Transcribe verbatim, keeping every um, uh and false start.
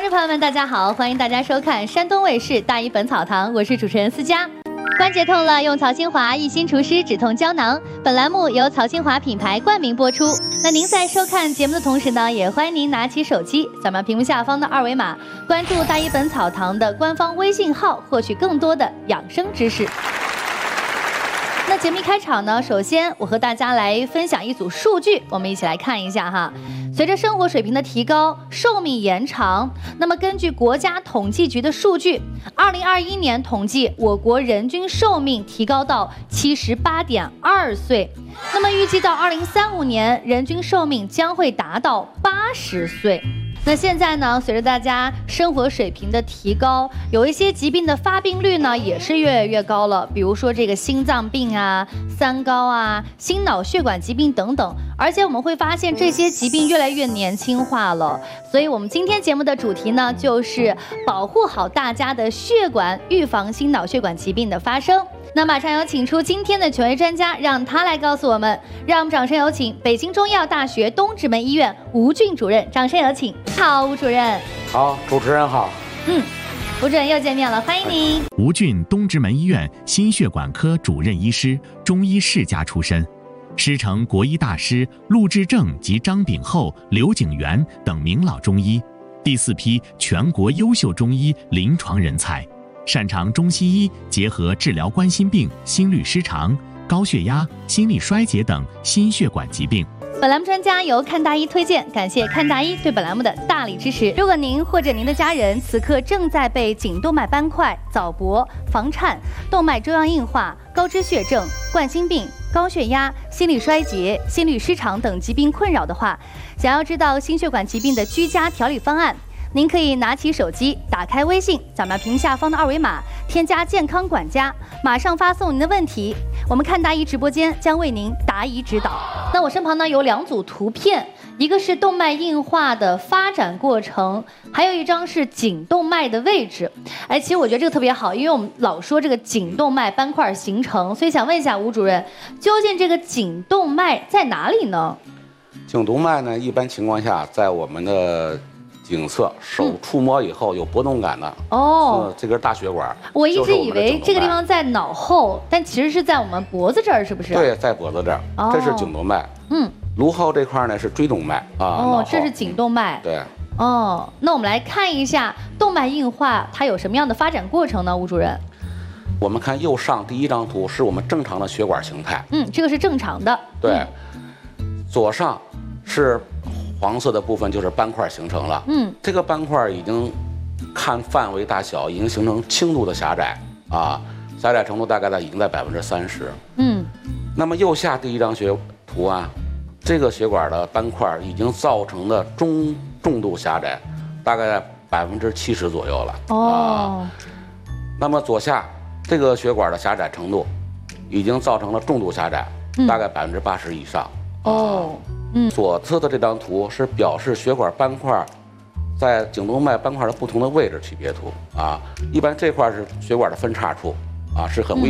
观众朋友们，大家好，欢迎大家收看山东卫视大医本草堂，我是主持人思佳。关节痛了，用曹清华一心除湿止痛胶囊。本栏目由曹清华品牌冠名播出。那您在收看节目的同时呢，也欢迎您拿起手机，扫描屏幕下方的二维码，关注大医本草堂的官方微信号，获取更多的养生知识。那节目一开场呢，首先我和大家来分享一组数据，我们一起来看一下哈。随着生活水平的提高，寿命延长。那么根据国家统计局的数据，二零二一年统计，我国人均寿命提高到七十八点二岁。那么预计到二零三五年，人均寿命将会达到八十岁。那现在呢，随着大家生活水平的提高，有一些疾病的发病率呢也是越来越高了，比如说这个心脏病啊、三高啊、心脑血管疾病等等。而且我们会发现这些疾病越来越年轻化了，所以我们今天节目的主题呢，就是保护好大家的血管，预防心脑血管疾病的发生。那马上有请出今天的权威专家，让他来告诉我们。让我们掌声有请北京中医药大学东直门医院吴俊主任，掌声有请。好，吴主任。 好，主持人好。 嗯，吴主任又见面了，欢迎您。 吴俊，东直门医院心血管科主任医师，中医世家出身，师承国医大师陆志正及张炳厚、刘景元等名老中医，第四批全国优秀中医临床人才。擅长中西医结合治疗冠心病、心律失常、高血压、心力衰竭等心血管疾病。 本栏目专家由看大医推荐，感谢看大医对本栏目的大力支持。如果您或者您的家人此刻正在被颈动脉斑块、早搏、房颤、动脉粥样硬化、高脂血症、冠心病、高血压、心力衰竭、心律失常等疾病困扰的话，想要知道心血管疾病的居家调理方案，您可以拿起手机，打开微信，扫描屏幕下方的二维码，添加健康管家，马上发送您的问题，我们看大医直播间将为您答疑指导。那我身旁呢有两组图片，一个是动脉硬化的发展过程，还有一张是颈动脉的位置。哎，其实我觉得这个特别好，因为我们老说这个颈动脉斑块形成，所以想问一下吴主任，究竟这个颈动脉在哪里呢？ 颈动脉呢，一般情况下在我们的颈侧，手触摸以后有波动感的、嗯、哦、嗯，这根大血管。 我一直以为这个地方在脑后，但其实是在我们脖子这儿，是不是？ 对，在脖子这儿，哦、这是颈动脉。嗯，颅后这块呢是椎动脉啊。 哦，这是颈动脉。 对。 哦，那我们来看一下动脉硬化它有什么样的发展过程呢？吴主任。 我们看右上第一张图是我们正常的血管形态。 嗯，这个是正常的。 对。嗯、左上是。黄色的部分就是斑块形成了，嗯，这个斑块已经看范围大小已经形成轻度的狭窄啊，狭窄程度大概在已经在百分之三十，嗯，那么右下第一张血图啊，这个血管的斑块已经造成的中重度狭窄，大概在百分之七十左右了，哦，啊，那么左下这个血管的狭窄程度已经造成了重度狭窄，嗯、大概百分之八十以上，哦。啊嗯，左侧的这张图是表示血管斑块在颈动脉斑块的不同的位置区别图啊。一般这块是血管的分叉处啊，是很危